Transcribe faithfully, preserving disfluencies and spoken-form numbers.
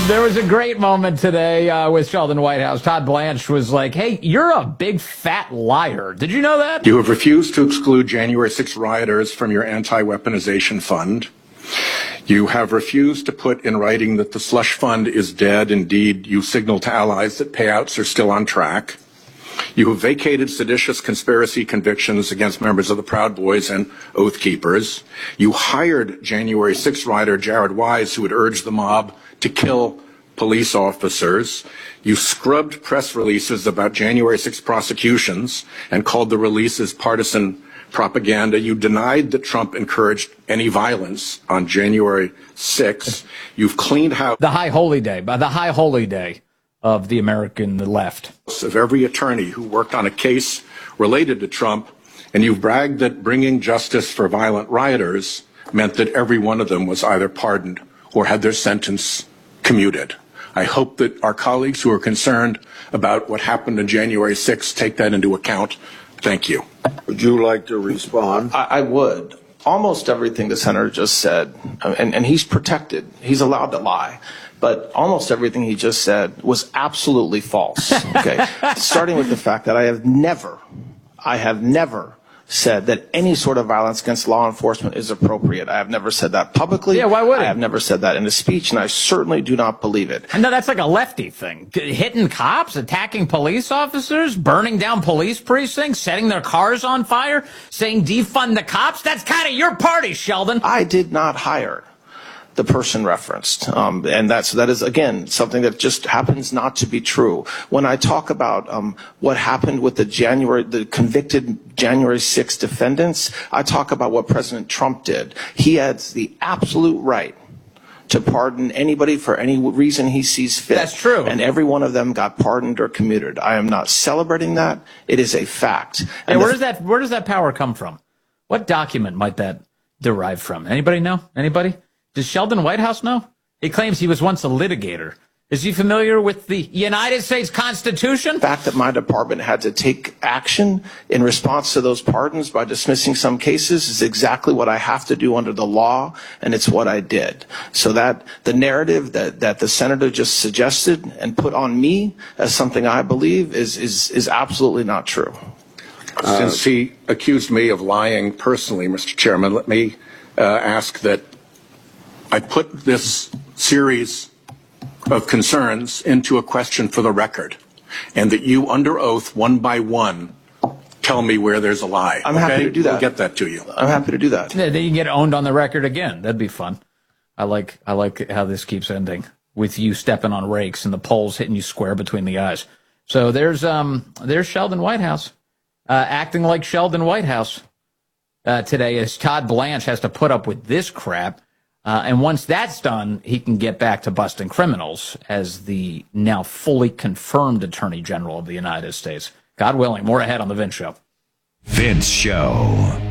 There was a great moment today uh, with Sheldon Whitehouse. Todd Blanche was like, hey, you're a big fat liar. Did you know that? You have refused to exclude January sixth rioters from your anti-weaponization fund. You have refused to put in writing that the slush fund is dead. Indeed, you signaled to allies that payouts are still on track. You have vacated seditious conspiracy convictions against members of the Proud Boys and Oath Keepers. You hired January sixth rioter Jared Wise, who had urged the mob to kill police officers. You scrubbed press releases about January sixth prosecutions and called the releases partisan propaganda. You denied that Trump encouraged any violence on January sixth. You've cleaned house the high holy day, by the high holy day of the American left, of every attorney who worked on a case related to Trump, and you've bragged that bringing justice for violent rioters meant that every one of them was either pardoned or had their sentence commuted. I hope that our colleagues who are concerned about what happened on January sixth take that into account. Thank you. Would you like to respond? I, I would. Almost everything the senator just said, and, and he's protected, he's allowed to lie, but almost everything he just said was absolutely false. Okay, starting with the fact that I have never, I have never said that any sort of violence against law enforcement is appropriate. I have never said that publicly. Yeah, why would I it? have never said that in a speech, and I certainly do not believe it. No, that's like a lefty thing. Hitting cops, attacking police officers, burning down police precincts, setting their cars on fire, saying defund the cops. That's kind of your party, Sheldon. I did not hire the person referenced. Um, and that's, that is, again, something that just happens not to be true. When I talk about um, what happened with the January, the convicted January sixth defendants, I talk about what President Trump did. He has the absolute right to pardon anybody for any reason he sees fit. That's true. And every one of them got pardoned or commuted. I am not celebrating that. It is a fact. And and where the, does that, where does that power come from? What document might that derive from? Anybody know? Anybody? Does Sheldon Whitehouse know? He claims he was once a litigator. Is he familiar with the United States Constitution? The fact that my department had to take action in response to those pardons by dismissing some cases is exactly what I have to do under the law, and it's what I did. So that the narrative that, that the senator just suggested and put on me as something I believe is, is, is absolutely not true. Since he accused me of lying personally, Mister Chairman, let me uh, ask that I put this series of concerns into a question for the record, and that you, under oath, one by one, tell me where there's a lie. I'm okay? happy to do that. We'll get that to you. I'm happy to do that. Yeah, then you can get owned on the record again. That'd be fun. I like I like how this keeps ending with you stepping on rakes and the poles hitting you square between the eyes. So there's um there's Sheldon Whitehouse uh, acting like Sheldon Whitehouse uh, today, as Todd Blanche has to put up with this crap. Uh, and once that's done, he can get back to busting criminals as the now fully confirmed Attorney General of the United States. God willing, more ahead on The Vince Show. Vince Show.